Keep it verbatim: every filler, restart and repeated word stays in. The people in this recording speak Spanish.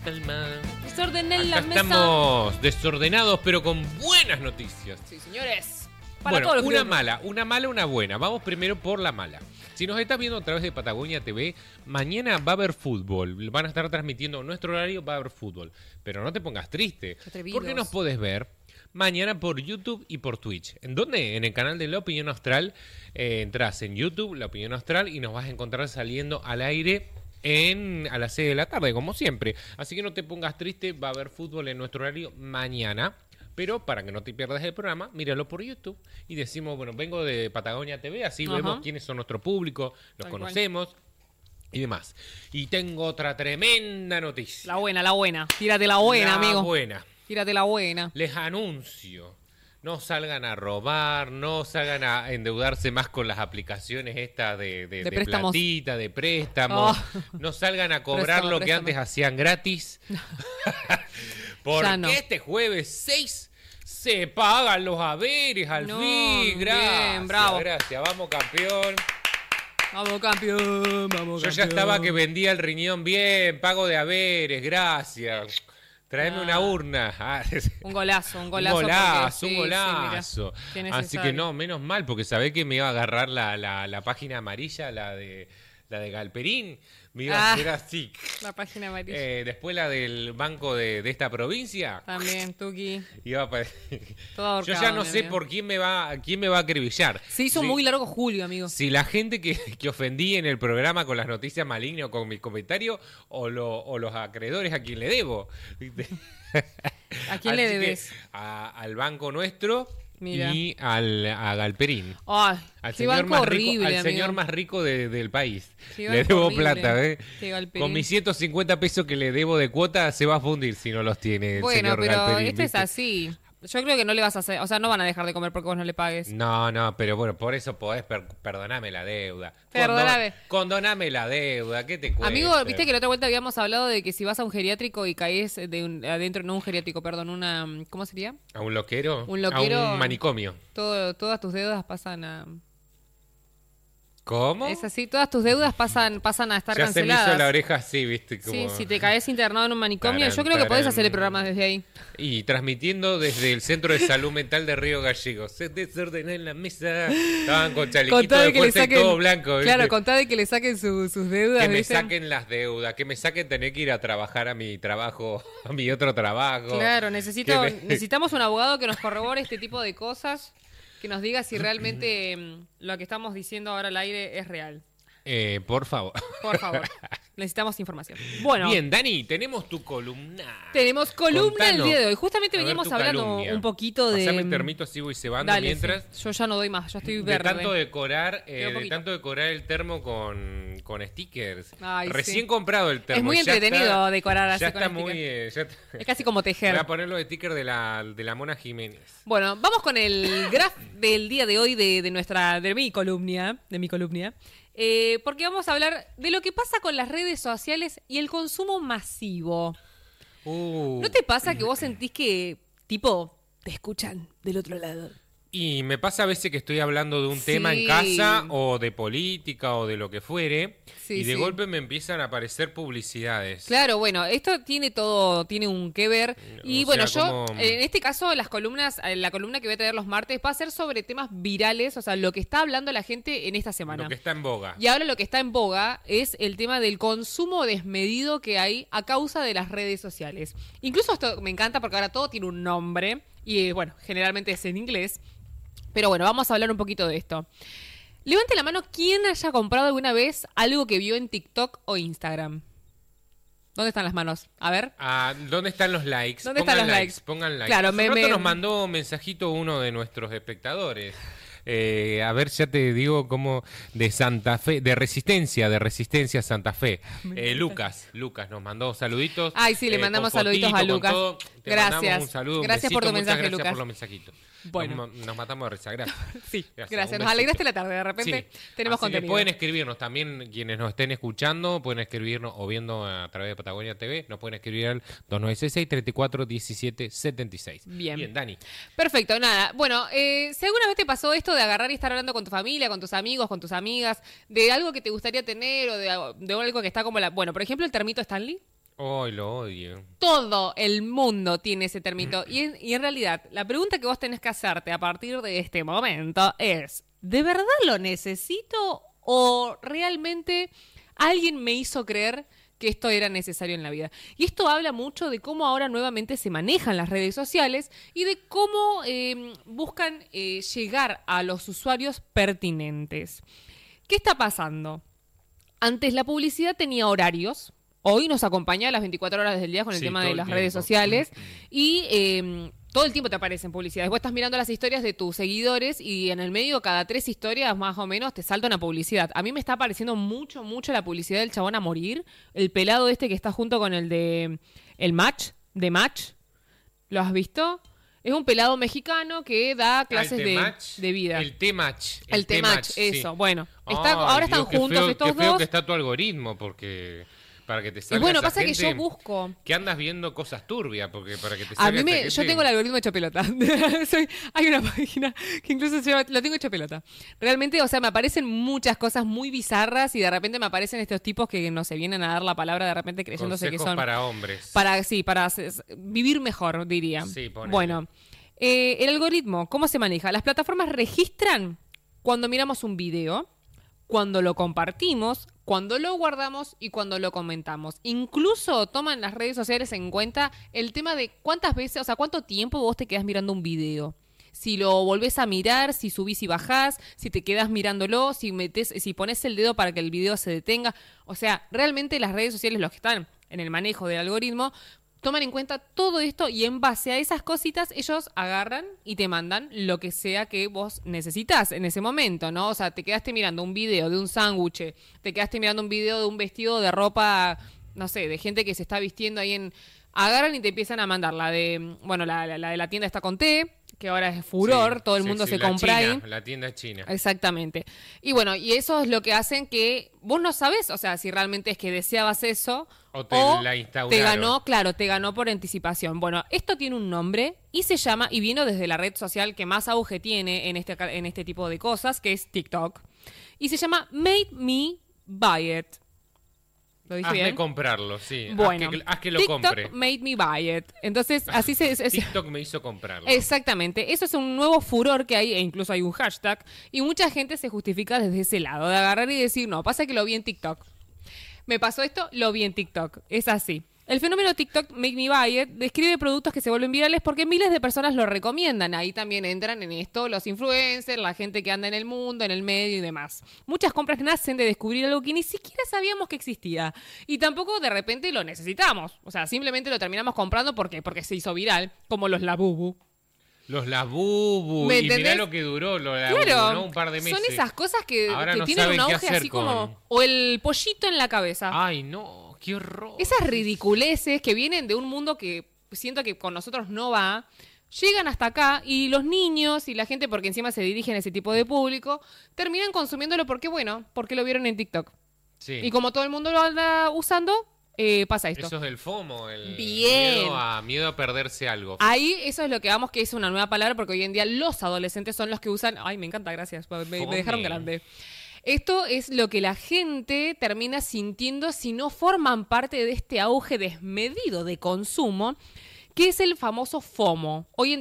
calma. Desordenen Acá la mesa. estamos desordenados, pero con buenas noticias. Sí, señores. Para Bueno, todos los una grupos. mala, una mala, una buena. Vamos primero por la mala. Si nos estás viendo a través de Patagonia T V, mañana va a haber fútbol. Van a estar transmitiendo nuestro horario, va a haber fútbol. Pero no te pongas triste, Atrevidos. porque nos podés ver mañana por YouTube y por Twitch. ¿En dónde? En el canal de La Opinión Austral. Eh, entras en YouTube, La Opinión Austral, y nos vas a encontrar saliendo al aire en a las seis de la tarde, como siempre. Así que no te pongas triste, va a haber fútbol en nuestro horario mañana. Pero para que no te pierdas el programa, míralo por YouTube y decimos, bueno, vengo de Patagonia T V, así Ajá. vemos quiénes son nuestro público, los Tal conocemos y demás. Y tengo otra tremenda noticia. La buena, la buena. Tírate la buena, La amigo. buena. Tírate la buena. Les anuncio, no salgan a robar, no salgan a endeudarse más con las aplicaciones estas de, de, De de préstamos. platita, de préstamos. Oh. No salgan a cobrar Préstamo, lo que préstamo. antes hacían gratis. Porque Ya no. este jueves seis se pagan los haberes al No, fin. bien, Gracias, bravo. gracias. Vamos, campeón. Vamos, campeón. Vamos, Yo ya estaba que vendía el riñón bien, pago de haberes, gracias. Traeme Ah. una urna. Ah, Un golazo, un Un golazo. golazo, porque- sí, un sí, golazo. mira, qué Así necesario. que no, menos mal, porque sabés que me iba a agarrar la, la, la página amarilla, la de la de Galperín. Me iba a Ah. hacer así. La página amarilla. Eh, después la del banco de, de esta provincia. También, Tuki. Iba a pare- Todo Yo ahorcado, ya no mi sé amigo. por quién me va, quién me va a acribillar. Se hizo Si- muy largo julio, amigo. Si la gente que, que ofendí en el programa con las noticias malignas o con mis comentarios, o, lo- o los acreedores a quien le debo. ¿A quién le Así que debes? a- al banco nuestro Mira. y al, a Galperín. Ay, Al qué señor banco más horrible, rico, al amigo. señor más rico de- del país. Qué Le banco debo horrible. plata, ¿eh? Qué Galperín. Con mis ciento cincuenta pesos que le debo de cuota se va a fundir si no los tiene el Bueno, señor pero Galperín. esto es ¿viste? así. Yo creo que no le vas a hacer, o sea, no van a dejar de comer porque vos no le pagues. No, no, pero bueno, por eso podés per- perdonarme la deuda. Perdoname. Condon- Condoname la deuda, ¿qué te cuesta? Amigo, viste que la otra vuelta habíamos hablado de que si vas a un geriátrico y caes de un, adentro, no un geriátrico, perdón, una, ¿cómo sería? ¿A un loquero? Un loquero- A un manicomio. Todo, todas tus deudas pasan a... ¿Cómo? Es así, todas tus deudas pasan, pasan a estar ya se me canceladas. hizo la oreja así, ¿viste? Como... Sí, si te caes internado en un manicomio, Tarán, yo creo que podés tarán. hacer el programa desde ahí. Y transmitiendo desde el Centro de Salud Mental de Río Gallegos. Se desordenó en la mesa. Estaban con chalequito Contá de de que le fuerza y saquen, todo blanco. ¿viste? claro, contá de que le saquen su- sus deudas. Que me ¿viste? saquen las deudas, que me saquen tener que ir a trabajar a mi trabajo, a mi otro trabajo. Claro, necesito, Que me- necesitamos un abogado que nos corrobore este tipo de cosas, que nos diga si realmente mm, lo que estamos diciendo ahora al aire es real. Eh, por favor. Por favor, necesitamos información. Bueno, Bien, Dani, tenemos tu columna. tenemos columna Contanos. el día de hoy. Justamente A ver veníamos tu hablando calumnia. un poquito de... Pasame el termito, así voy cebando Dale, mientras. sí. Yo ya no doy más, ya estoy De verde. tanto decorar, eh, Queda un de poquito. tanto decorar el termo con, con stickers. Ay, Recién sí. comprado el termo. Es muy ya entretenido está- decorar así Ya con está stickers. muy. eh, ya está- Es casi como tejer. Voy a poner los stickers de la, de la Mona Jiménez. Bueno, vamos con el graph del día de hoy de, de nuestra, de mi columna, de mi columna, eh, porque vamos a hablar de lo que pasa con las redes sociales y el consumo masivo. Uh, ¿No te pasa que vos sentís que, tipo, te escuchan del otro lado? Y me pasa a veces que estoy hablando de un Sí. tema en casa o de política o de lo que fuere Sí, y de sí. golpe me empiezan a aparecer publicidades. Claro, bueno, esto tiene todo, tiene un que ver. Y O bueno, sea, yo, como- en este caso, las columnas, eh, la columna que voy a tener los martes va a ser sobre temas virales, o sea, lo que está hablando la gente en esta semana. Lo que está en boga. Y ahora lo que está en boga es el tema del consumo desmedido que hay a causa de las redes sociales. Incluso esto me encanta porque ahora todo tiene un nombre y eh, bueno, generalmente es en inglés. Pero bueno, vamos a hablar un poquito de esto. Levante la mano quien haya comprado alguna vez algo que vio en TikTok o Instagram. ¿Dónde están las manos? A ver. Ah, ¿dónde están los likes? ¿Dónde Pongan están los likes, likes? Pongan likes. Claro, Hace me- un rato me- nos mandó un mensajito uno de nuestros espectadores. Eh, a ver, ya te digo cómo de Santa Fe, de Resistencia, de Resistencia Santa Fe. Eh, Lucas, Lucas nos mandó saluditos. Ay, sí, le eh, mandamos con saluditos a fotito, con Lucas. todo. Te Gracias. mandamos un saludo, un Gracias por besito, tu muchas mensaje, gracias Lucas. por los mensajitos. Bueno. Nos, nos matamos de risa, gracias. Sí, Gracias, gracias. un Nos besito. alegraste la tarde. De repente Sí. tenemos Así que contenido. pueden escribirnos también, quienes nos estén escuchando, pueden escribirnos o viendo a través de Patagonia T V, nos pueden escribir al dos nueve seis seis, tres cuatro uno siete siete seis. Bien. Bien, Dani. Perfecto, nada. Bueno, eh, si alguna vez te pasó esto de agarrar y estar hablando con tu familia, con tus amigos, con tus amigas, de algo que te gustaría tener o de, algo- de algo que está como la... Bueno, por ejemplo, el termito Stanley. Ay, lo odio. Todo el mundo tiene ese termito. Y en, y en realidad, la pregunta que vos tenés que hacerte a partir de este momento es, ¿de verdad lo necesito o realmente alguien me hizo creer que esto era necesario en la vida? Y esto habla mucho de cómo ahora nuevamente se manejan las redes sociales y de cómo eh, buscan eh, llegar a los usuarios pertinentes. ¿Qué está pasando? Antes la publicidad tenía horarios. Hoy nos acompaña a las veinticuatro horas del día con el Sí, tema todo de el las tiempo. redes sociales y eh, todo el tiempo te aparecen publicidades. Vos estás mirando las historias de tus seguidores y en el medio, cada tres historias más o menos, te salta una publicidad. A mí me está apareciendo mucho, mucho la publicidad del chabón a morir. El pelado este que está junto con el de el Match, de Match. ¿Lo has visto? Es un pelado mexicano que da clases Ah, el de, T-Match, de vida. El T-Match. El T-Match, sí. eso. Bueno, está, Ay, ahora están Dios, qué juntos feo- estos qué feo dos. que está tu algoritmo, porque para que te Y salga bueno, esa pasa que gente yo busco. que andas viendo cosas turbias, porque para que te A salga mí esa me, gente- yo tengo el algoritmo hecho pelota. Soy- hay una página que incluso se llama, lo tengo hecho pelota. Realmente, o sea, me aparecen muchas cosas muy bizarras y de repente me aparecen estos tipos que no se vienen a dar la palabra de repente creyéndose consejos que son para hombres. para sí, para s- vivir mejor, diría. Sí, ponele. Bueno, eh, el algoritmo, ¿cómo se maneja? Las plataformas registran cuando miramos un video, cuando lo compartimos, cuando lo guardamos y cuando lo comentamos. Incluso toman las redes sociales en cuenta el tema de cuántas veces, o sea, cuánto tiempo vos te quedás mirando un video. Si lo volvés a mirar, si subís y bajás, si te quedás mirándolo, si metés, si pones el dedo para que el video se detenga. O sea, realmente las redes sociales, los que están en el manejo del algoritmo, toman en cuenta todo esto y en base a esas cositas ellos agarran y te mandan lo que sea que vos necesitas en ese momento, ¿no? O sea, te quedaste mirando un video de un sándwich, te quedaste mirando un video de un vestido de ropa, no sé, de gente que se está vistiendo ahí en... Agarran y te empiezan a mandar la de, bueno, la, la, la de la tienda está con té, que ahora es furor, Sí, todo el sí, mundo sí, se la compra China, ahí. La tienda china. Exactamente. Y bueno, y eso es lo que hacen que vos no sabés, o sea, si realmente es que deseabas eso O te la instauraron. te ganó, claro, te ganó por anticipación. Bueno, esto tiene un nombre y se llama, y vino desde la red social que más auge tiene en este, en este tipo de cosas, que es TikTok. Y se llama Made Me Buy It. ¿Lo dije Hazme bien? comprarlo, sí. Bueno, haz que, haz que lo TikTok compre. made me buy it. Entonces, así se... es- TikTok me hizo comprarlo. Exactamente, eso es un nuevo furor que hay, e incluso hay un hashtag, y mucha gente se justifica desde ese lado, de agarrar y decir, no, pasa que lo vi en TikTok. Me pasó esto, lo vi en TikTok. Es así. El fenómeno TikTok Make Me Buy It describe productos que se vuelven virales porque miles de personas lo recomiendan. Ahí también entran en esto los influencers, la gente que anda en el mundo, en el medio y demás. Muchas compras nacen de descubrir algo que ni siquiera sabíamos que existía. Y tampoco de repente lo necesitamos. O sea, simplemente lo terminamos comprando porque, porque se hizo viral, como los Labubu. Los Labubu. ¿Me Y mirá entendés? lo que duró los Labubu, Claro, ¿no? Un par de meses. son esas cosas que, Ahora que no tienen saben un qué auge hacer así con- como... O el pollito en la cabeza. Ay, no, qué horror. Esas ridiculeces que vienen de un mundo que siento que con nosotros no va, llegan hasta acá y los niños y la gente, porque encima se dirigen a ese tipo de público, terminan consumiéndolo porque, bueno, porque lo vieron en TikTok. Sí. Y como todo el mundo lo anda usando, eh, pasa esto. Eso es del FOMO, el Bien. Miedo, a, miedo a perderse algo. Ahí eso es lo que vamos que es una nueva palabra porque hoy en día los adolescentes son los que usan... Ay, me encanta, gracias, me, me Fome. dejaron grande. Esto es lo que la gente termina sintiendo si no forman parte de este auge desmedido de consumo, que es el famoso FOMO. Hoy en